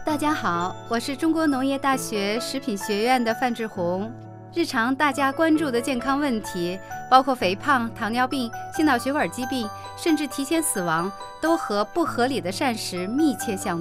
大家好，我是中国农业大学食品学院的范志红。日常大家关注的健康问题，包括肥胖、糖尿病、心脑血管疾病，甚至提前死亡，都和不合理的膳食密切相